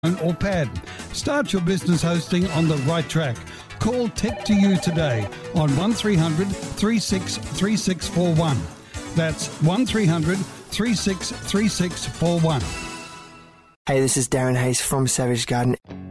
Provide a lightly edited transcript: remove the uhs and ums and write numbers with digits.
or pad. Start your business hosting on the right track. Call Tech to You today on 1300 363641. That's 1300 363641. Hey, this is Darren Hayes from Savage Garden.